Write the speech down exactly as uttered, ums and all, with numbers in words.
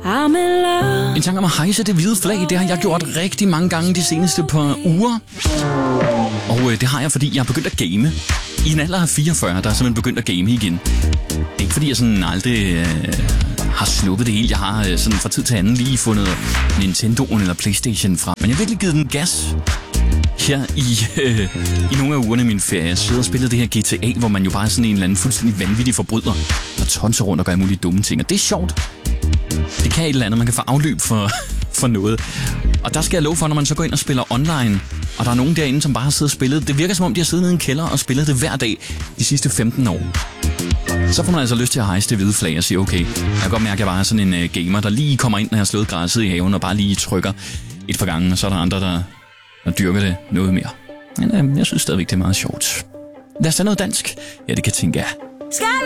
En sang om at hejse det hvide flag, det har jeg gjort rigtig mange gange de seneste par uger. Og øh, det har jeg, fordi jeg har begyndt at game. I en alder af fireogfyrre, der er simpelthen begyndt at game igen. Det er ikke fordi, jeg sådan aldrig øh, har sluppet det hele. Jeg har øh, sådan fra tid til anden lige fundet Nintendoen eller Playstation fra. Men jeg har virkelig givet den gas her i, øh, i nogle af ugerne af min ferie. Jeg sidder og spiller det her G T A, hvor man jo bare er sådan en eller anden fuldstændig vanvittig forbryder, der tonser rundt og gør mulige dumme ting. Og det er sjovt. Det kan et eller andet, man kan få afløb for, for noget. Og der skal jeg love for, når man så går ind og spiller online, og der er nogen derinde, som bare har siddet og spillet. Det virker som om, de har siddet nede i en kælder og spillet det hver dag de sidste femten år. Så får man altså lyst til at hejse det hvide flag og sige, okay, jeg kan godt mærke, at jeg bare er sådan en uh, gamer, der lige kommer ind, når jeg har slået græsset i haven, og bare lige trykker et par gange, og så er der andre, der, der dyrker det noget mere. Men uh, jeg synes stadigvæk, det er meget sjovt. Lad os tage noget dansk. Ja, det kan tænke jeg.